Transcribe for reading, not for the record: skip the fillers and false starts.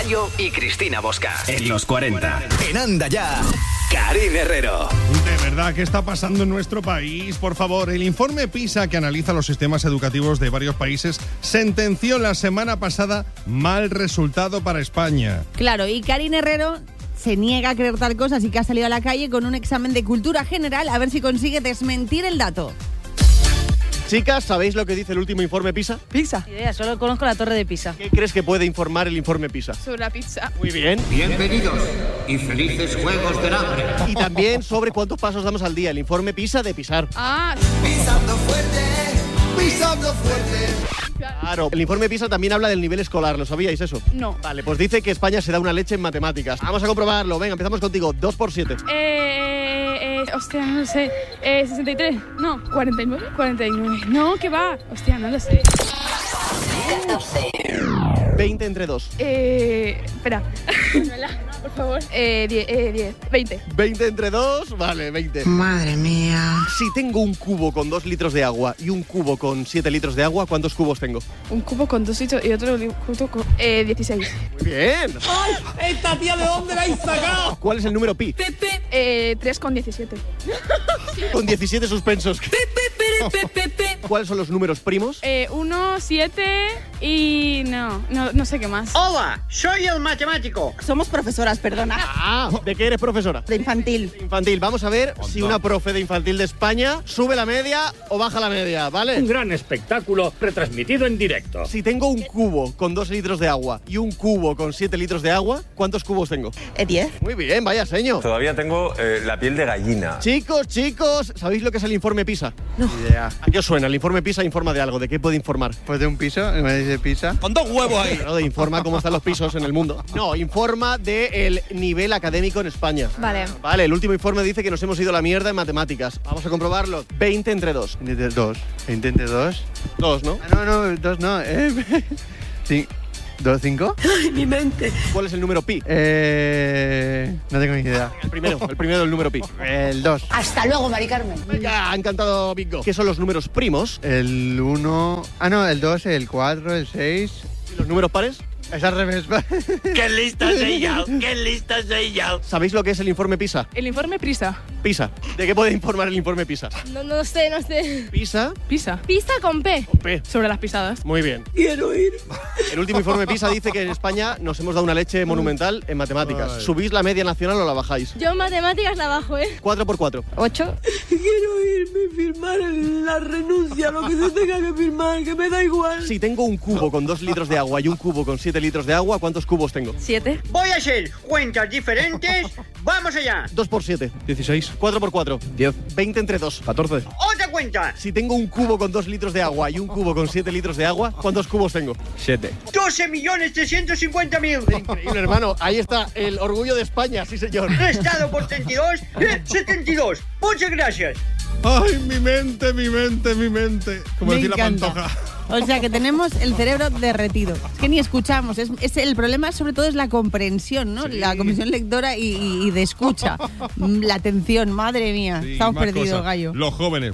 Gallo y Cristina Bosca. En los 40. En Anda Ya, Karine Herrero. De verdad, ¿qué está pasando en nuestro país? Por favor, el informe PISA, que analiza los sistemas educativos de varios países, sentenció la semana pasada mal resultado para España. Claro, y Karine Herrero se niega a creer tal cosa, así que ha salido a la calle con un examen de cultura general a ver si consigue desmentir el dato. Chicas, ¿sabéis lo que dice el último informe PISA? Pisa. Idea, solo conozco la Torre de Pisa. ¿Qué crees que puede informar el informe PISA? Sobre la pizza. Muy bien. Bienvenidos y felices Juegos del Hambre. Y también sobre cuántos pasos damos al día, el informe PISA de pisar. Pisando fuerte, pisando fuerte. Claro, el informe PISA también habla del nivel escolar, ¿lo sabíais eso? No. Vale, pues dice que España se da una leche en matemáticas. Vamos a comprobarlo, venga, empezamos contigo, 2 por 7. Hostia, no lo sé. 63. No, 49. 49. No, ¿qué va? Hostia, no lo sé. 20 entre 2. Espera. Por favor. 10. 20. 20 entre 2, vale, 20. Madre mía. Si tengo un cubo con 2 litros de agua y un cubo con 7 litros de agua, ¿cuántos cubos tengo? Un cubo con 2 litros y otro cubo con 16. Muy bien. ¡Ay! ¿Esta tía de dónde la habéis sacado? ¿Cuál es el número pi? 3 con 17. Con 17 suspensos. ¿Cuáles son los números primos? 1, 7 y no sé qué más. Hola, soy el matemático. Somos profesoras, perdona. Ah, ¿de qué eres profesora? De infantil. Infantil. Vamos a ver si una profe de infantil de España sube la media o baja la media, ¿vale? Un gran espectáculo retransmitido en directo. Si tengo un cubo con 2 litros de agua y un cubo con 7 litros de agua, ¿cuántos cubos tengo? 10. Muy bien, vaya seño. Todavía tengo la piel de gallina. Chicos, ¿sabéis lo que es el informe PISA? No. Idea. ¿A qué os suena? El informe PISA informa de algo. ¿De qué puede informar? Pues de un piso, me dice pizza. Con 2 huevos ahí. Claro, informa cómo están los pisos en el mundo. No, informa del nivel académico en España. Vale. Vale, el último informe dice que nos hemos ido a la mierda en matemáticas. Vamos a comprobarlo. 20 entre 2. 2. 20 entre 2. 2, ¿no? Ah, no, 2 no. Sí. ¿2, 5? Ay, mi mente. ¿Cuál es el número pi? No tengo ni idea. El primero del número pi. El 2. Hasta luego, Mari Carmen. Venga, encantado, Bingo. ¿Qué son los números primos? El 1. Ah, no, el 2, el 4, el 6. ¿Y los números pares? Es al revés. ¡Qué lista soy yo! ¡Qué lista soy yo! ¿Sabéis lo que es el informe PISA? El informe PISA. PISA. ¿De qué puede informar el informe PISA? No sé. PISA. Pisa. Pisa con P. Con P. Sobre las pisadas. Muy bien. Quiero ir. El último informe PISA dice que en España nos hemos dado una leche monumental en matemáticas. ¿Subís la media nacional o la bajáis? Yo en matemáticas la bajo, 4 por 4. 8. Quiero irme y firmar la renuncia, lo que se tenga que firmar, que me da igual. Si tengo un cubo con 2 litros de agua y un cubo con 7 litros de agua, ¿cuántos cubos tengo? 7. Voy a hacer cuentas diferentes. ¡Vamos allá! 2 por 7. 16. 4 por 4. 10. 20 entre 2. 14. ¡Otra cuenta! Si tengo un cubo con 2 litros de agua y un cubo con 7 litros de agua, ¿cuántos cubos tengo? 7. 12.350.000. Increíble, hermano. Ahí está el orgullo de España, sí señor. Restado por 32, 72. Muchas gracias. Ay, mi mente. Como Me decía la encanta. Pantoja. O sea que tenemos el cerebro derretido. Es que ni escuchamos. Es el problema sobre todo es la comprensión, ¿no? Sí. La comprensión lectora y de escucha. La atención, madre mía. Sí, Estamos más perdidos, cosas. Gallo. Los jóvenes.